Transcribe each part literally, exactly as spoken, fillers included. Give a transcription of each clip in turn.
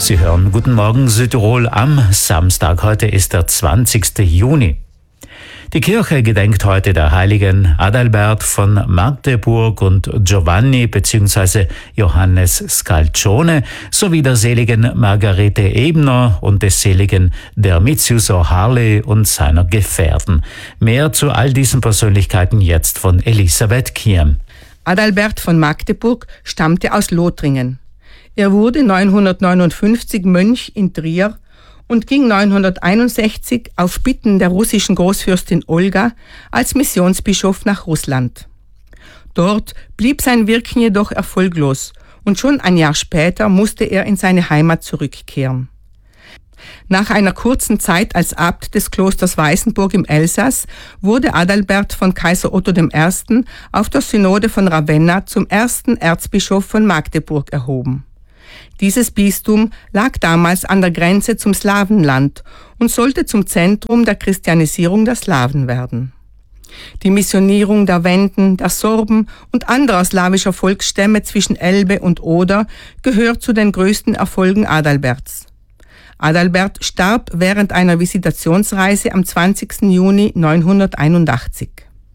Sie hören Guten Morgen Südtirol am Samstag. Heute ist der zwanzigste Juni. Die Kirche gedenkt heute der Heiligen Adalbert von Magdeburg und Giovanni bzw. Johannes Scalcione sowie der seligen Margarete Ebner und des seligen Dermitius O'Harley und seiner Gefährten. Mehr zu all diesen Persönlichkeiten jetzt von Elisabeth Kiem. Adalbert von Magdeburg stammte aus Lothringen. Er wurde neunhundertneunundfünfzig Mönch in Trier und ging neunhunderteinundsechzig auf Bitten der russischen Großfürstin Olga als Missionsbischof nach Russland. Dort blieb sein Wirken jedoch erfolglos und schon ein Jahr später musste er in seine Heimat zurückkehren. Nach einer kurzen Zeit als Abt des Klosters Weißenburg im Elsass wurde Adalbert von Kaiser Otto der Erste auf der Synode von Ravenna zum ersten Erzbischof von Magdeburg erhoben. Dieses Bistum lag damals an der Grenze zum Slawenland und sollte zum Zentrum der Christianisierung der Slawen werden. Die Missionierung der Wenden, der Sorben und anderer slawischer Volksstämme zwischen Elbe und Oder gehört zu den größten Erfolgen Adalberts. Adalbert starb während einer Visitationsreise am zwanzigsten Juni neunhunderteinundachtzig.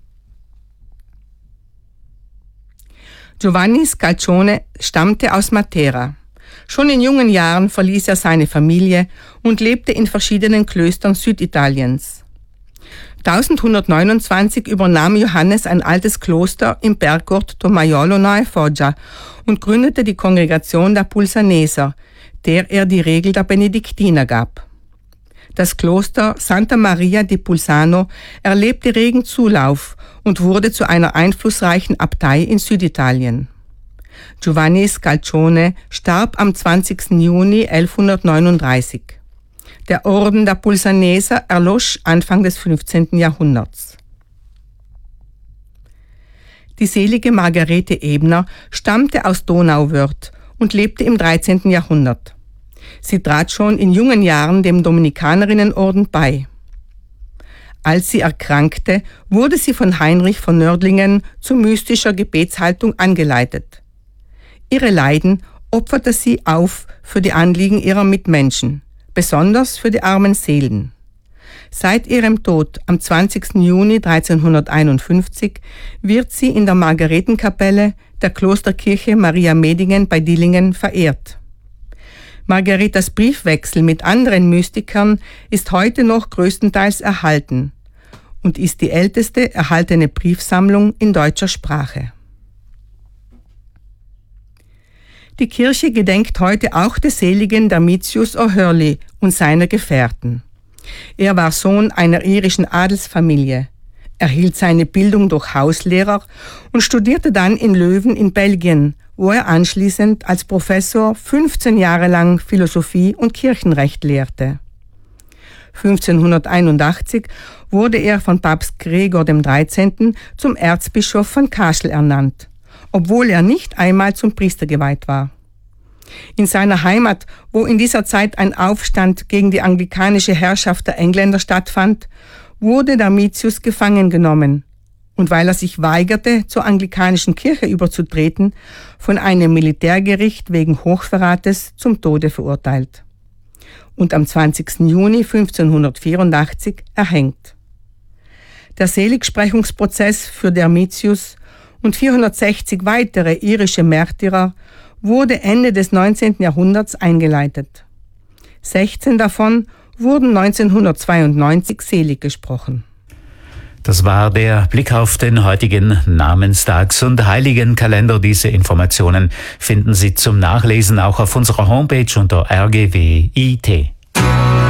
Giovanni Scalcione stammte aus Matera. Schon in jungen Jahren verließ er seine Familie und lebte in verschiedenen Klöstern Süditaliens. elfhundertneunundzwanzig übernahm Johannes ein altes Kloster im Bergort Tomaiolo nahe Foggia und gründete die Kongregation der Pulsaneser, der er die Regel der Benediktiner gab. Das Kloster Santa Maria di Pulsano erlebte regen Zulauf und wurde zu einer einflussreichen Abtei in Süditalien. Giovanni Scalcione starb am zwanzigsten Juni elfhundertneununddreißig. Der Orden der Pulsaneser erlosch Anfang des fünfzehnten Jahrhunderts. Die selige Margarete Ebner stammte aus Donauwörth und lebte im dreizehnten Jahrhundert. Sie trat schon in jungen Jahren dem Dominikanerinnenorden bei. Als sie erkrankte, wurde sie von Heinrich von Nördlingen zu mystischer Gebetshaltung angeleitet. Ihre Leiden opferte sie auf für die Anliegen ihrer Mitmenschen, besonders für die armen Seelen. Seit ihrem Tod am zwanzigsten Juni dreizehnhunderteinundfünfzig wird sie in der Margaretenkapelle der Klosterkirche Maria Medingen bei Dillingen verehrt. Margaretas Briefwechsel mit anderen Mystikern ist heute noch größtenteils erhalten und ist die älteste erhaltene Briefsammlung in deutscher Sprache. Die Kirche gedenkt heute auch des seligen Dermitius O'Harley und seiner Gefährten. Er war Sohn einer irischen Adelsfamilie, erhielt seine Bildung durch Hauslehrer und studierte dann in Löwen in Belgien, wo er anschließend als Professor fünfzehn Jahre lang Philosophie und Kirchenrecht lehrte. fünfzehnhunderteinundachtzig wurde er von Papst Gregor dem Dreizehnten zum Erzbischof von Kassel ernannt, obwohl er nicht einmal zum Priester geweiht war. In seiner Heimat, wo in dieser Zeit ein Aufstand gegen die anglikanische Herrschaft der Engländer stattfand, wurde Dermitius gefangen genommen und weil er sich weigerte, zur anglikanischen Kirche überzutreten, von einem Militärgericht wegen Hochverrates zum Tode verurteilt und am zwanzigsten Juni fünfzehnhundertvierundachtzig erhängt. Der Seligsprechungsprozess für Dermitius und vierhundertsechzig weitere irische Märtyrer wurde Ende des neunzehnten Jahrhunderts eingeleitet. sechzehn davon wurden neunzehnhundertzweiundneunzig selig gesprochen. Das war der Blick auf den heutigen Namenstags- und Heiligenkalender. Diese Informationen finden Sie zum Nachlesen auch auf unserer Homepage unter R G W I T.